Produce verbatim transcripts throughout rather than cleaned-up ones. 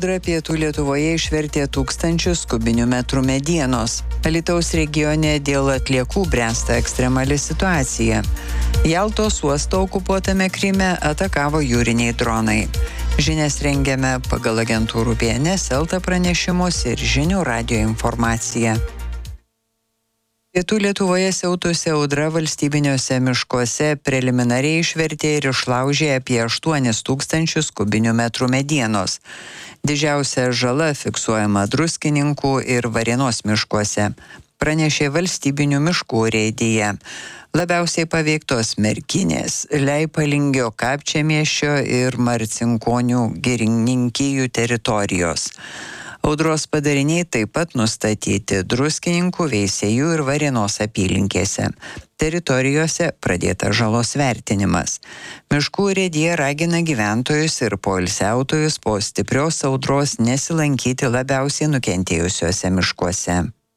audra pietų Lietuvoje išvertė tūkstančius kubinių metrų medienos. Alytaus regione dėl atliekų bręsta ekstremali situacija. Jaltos uosto okupuotame Kryme atakavo jūriniai dronai. Žinias rengiame pagal agentūrų B N S, Elta pranešimus ir žinių radijo informaciją. Pietų Lietuvoje siautusi audra valstybiniuose miškuose preliminariai išvertė ir išlaužė apie aštuonis tūkstančius kubinių metrų medienos. Didžiausia žala fiksuojama Druskininkų ir Varėnos miškuose, pranešė valstybinių miškų urėdija. Labiausiai paveiktos Merkinės, Leipalingio, Kapčiamiesčio ir Marcinkonių girininkijų teritorijos. Audros padariniai taip pat nustatyti Druskininkų, Veisiejų ir Varėnos apylinkėse. Teritorijose pradėta žalos vertinimas. Miškų urėdija ragina gyventojus ir poilsiautojus po stiprios audros nesilankyti labiausiai nukentėjusiuose miškuose.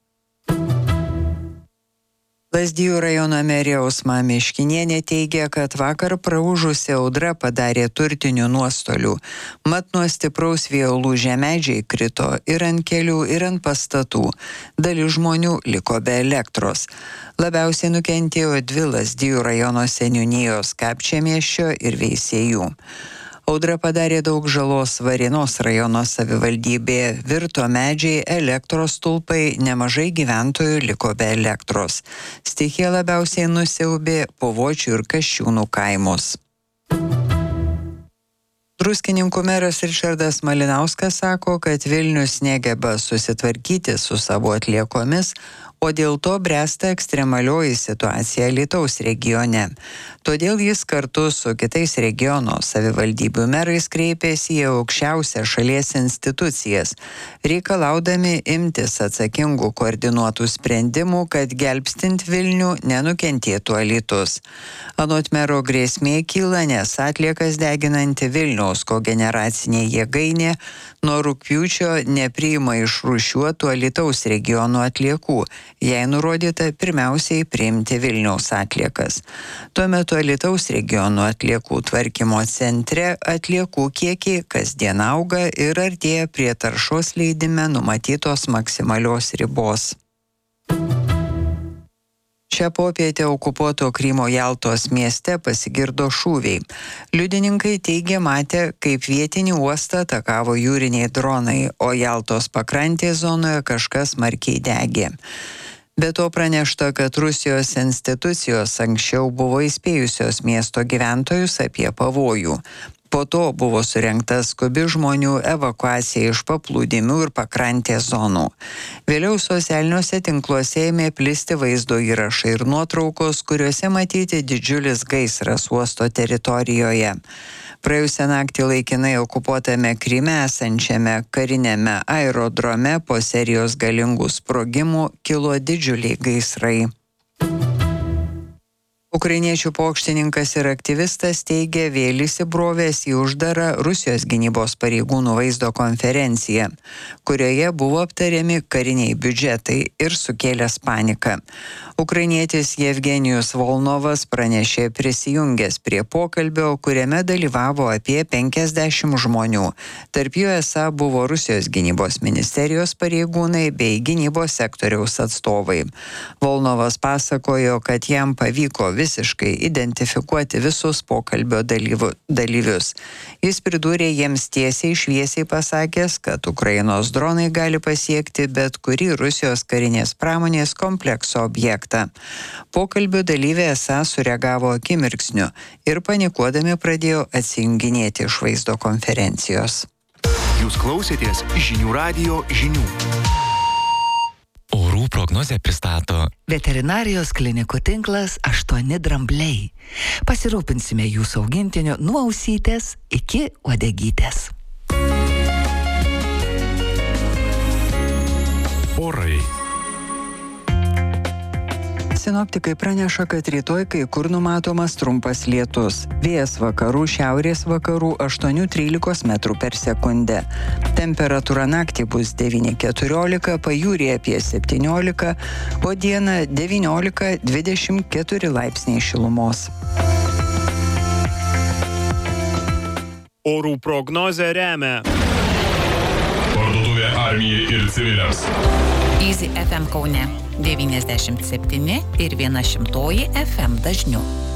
Lazdijų rajono merė Ausma Miškinienė teigia, kad vakar praūžusi audra padarė turtinių nuostolių. Mat nuo stipraus vėjo lūžę medžiai krito ir ant kelių, ir ant pastatų. Dalis žmonių liko be elektros. Labiausiai nukentėjo dvi Lazdijų rajono seniūnijos Kapčiamiesčio ir Veisiejų. Audra padarė daug žalos Varėnos rajono savivaldybėje, virto medžiai, elektros stulpai, nemažai gyventojų liko be elektros. Stichija labiausiai nusiaubė Povočių ir Kasčiūnų kaimus. Druskininkų meras Ričardas Malinauskas sako, kad Vilnius negeba susitvarkyti su savo atliekomis, o dėl to bręsta ekstremalioji situacija Alytaus regione. Todėl jis kartu su kitais regiono savivaldybių merais kreipėsi į aukščiausią šalies institucijas, reikalaudami imtis atsakingų koordinuotų sprendimų, kad gelbstint Vilnių nenukentėtų Alytus. Anot mero grėsmė kyla, nes atliekas deginanti Vilniaus kogeneracinė jėgainė nuo rugpjūčio nepriima išrūšiuotų Alytaus regiono atliekų, jai nurodyta pirmiausiai priimti Vilniaus atliekas. Tuo metu Alytaus regiono atliekų tvarkymo centre atliekų kiekiai kasdien auga ir artėja prie taršos leidime numatytos maksimalios ribos. Šią popietę okupuoto Krymo Jaltos mieste pasigirdo šūviai. Liudininkai teigė matę, kaip vietinį uostą atakavo jūriniai dronai, o Jaltos pakrantės zonoje kažkas smarkiai degė. Be to pranešta, kad Rusijos institucijos anksčiau buvo įspėjusios miesto gyventojus apie pavojų. Po to buvo surengta skubi žmonių evakuacija iš paplūdimių ir pakrantės zonų. Vėliau socialiniuose tinkluose ėmė plisti vaizdo įrašai ir nuotraukos, kuriuose matyti didžiulis gaisras uosto teritorijoje. Praėjusią naktį laikinai okupuotame Kryme esančiame kariniame aerodrome po serijos galingų sprogimų kilo didžiuliai gaisrai. Ukrainiečių pokštininkas ir aktyvistas teigia vėl įsibrovęs į uždarą Rusijos gynybos pareigūnų vaizdo konferenciją, kurioje buvo aptariami kariniai biudžetai ir sukėlęs paniką. Ukrainietis Jevgenijus Volnovas pranešė prisijungęs prie pokalbio, kuriame dalyvavo apie penkiasdešimt žmonių. Tarp jų esą buvo Rusijos gynybos ministerijos pareigūnai bei gynybos sektoriaus atstovai. Volnovas pasakojo, kad jam pavyko visiškai identifikuoti visus pokalbio dalyvų, dalyvius. Jis pridūrė jiems tiesiai šviesiai pasakęs, kad Ukrainos dronai gali pasiekti bet kurį Rusijos karinės pramonės komplekso objektą. Pokalbio dalyviai esą sureagavo akimirksniu ir panikuodami pradėjo atsijunginėti iš vaizdo konferencijos. Jūs klausėtės žinių radijo žinių. Orų prognozę pristato Veterinarijos klinikų tinklas aštuoni drambliai. Pasirūpinsime jūsų augintiniu nuo ausytės iki uodegytės. Orai. Sinoptikai praneša, kad rytoj kai kur numatomas trumpas lietus. Vėjas vakarų, šiaurės vakarų aštuoni trylika metrų per sekundę. Temperatūra naktį bus devyni keturiolika, pajūryje apie septyniolika, o dieną devyniolika dvidešimt keturi laipsniai šilumos. Orų prognozę remia armijai ir civiliams. Easy F M Kaune devyniasdešimt septyni ir viena šimtoji F M dažniu.